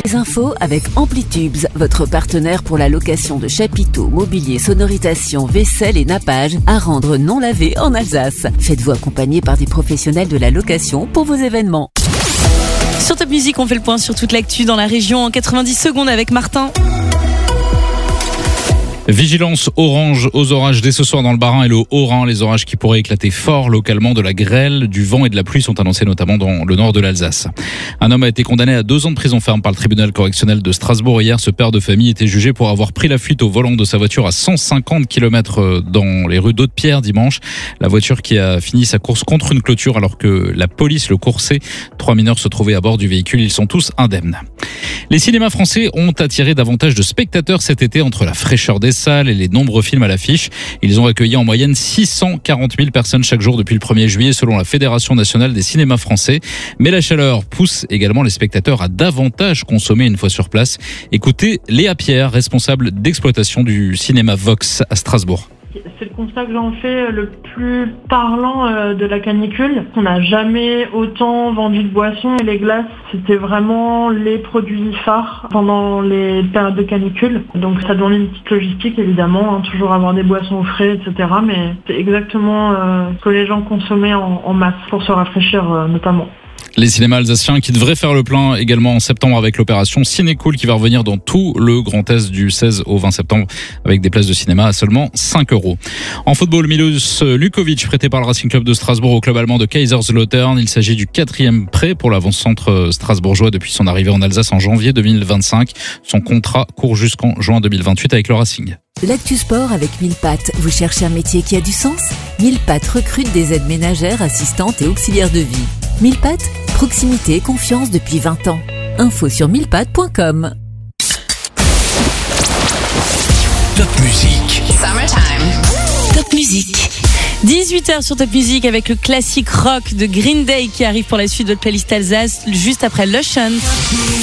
Les infos avec Amplitubes, votre partenaire pour la location de chapiteaux, mobilier, sonorisation, vaisselle et nappage à rendre non lavé en Alsace. Faites-vous accompagner par des professionnels de la location pour vos événements. Sur Top Music, on fait le point sur toute l'actu dans la région en 90 secondes avec Martin. Vigilance orange aux orages dès ce soir dans le Bas-Rhin et le Haut-Rhin. Les orages qui pourraient éclater fort localement, de la grêle, du vent et de la pluie sont annoncés notamment dans le nord de l'Alsace. Un homme a été condamné à 2 ans de prison ferme par le tribunal correctionnel de Strasbourg. Hier, ce père de famille était jugé pour avoir pris la fuite au volant de sa voiture à 150 km dans les rues d'Haute-Pierre dimanche. La voiture qui a fini sa course contre une clôture alors que la police le coursait. 3 mineurs se trouvaient à bord du véhicule. Ils sont tous indemnes. Les cinémas français ont attiré davantage de spectateurs cet été entre la fraîcheur des salles et les nombreux films à l'affiche. Ils ont accueilli en moyenne 640 000 personnes chaque jour depuis le 1er juillet selon la Fédération nationale des cinémas français. Mais la chaleur pousse également les spectateurs à davantage consommer une fois sur place. Écoutez Léa Pierre, responsable d'exploitation du cinéma Vox à Strasbourg. C'est le constat que j'en fais le plus parlant de la canicule. On n'a jamais autant vendu de boissons et les glaces, c'était vraiment les produits phares pendant les périodes de canicule. Donc ça demande une petite logistique évidemment, toujours avoir des boissons au frais, etc. Mais c'est exactement ce que les gens consommaient en masse pour se rafraîchir notamment. Les cinémas alsaciens qui devraient faire le plein également en septembre avec l'opération Cinécool qui va revenir dans tout le Grand Est du 16 au 20 septembre avec des places de cinéma à seulement 5 €. En football, Milos Lukovic prêté par le Racing Club de Strasbourg au club allemand de Kaiserslautern. Il s'agit du 4e prêt pour l'avant-centre strasbourgeois depuis son arrivée en Alsace en janvier 2025. Son contrat court jusqu'en juin 2028 avec le Racing. L'actu sport avec 1000 pattes. Vous cherchez un métier qui a du sens ? 1000 pattes recrute des aides ménagères, assistantes et auxiliaires de vie. 1000 pattes, proximité et confiance depuis 20 ans. Info sur 1000pattes.com. Top Music. Summertime. Top Music. 18h sur Top Music avec le classique rock de Green Day qui arrive pour la suite de votre playlist Alsace juste après Lush Hunt.